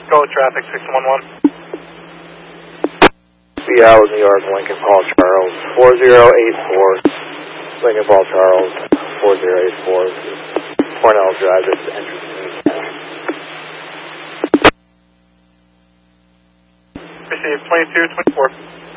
Go traffic 611. Seattle, New York, Lincoln Paul Charles, 4084. Lincoln Paul Charles, 4084. Cornell Drive, this is entrance to Newtown. Received 2224.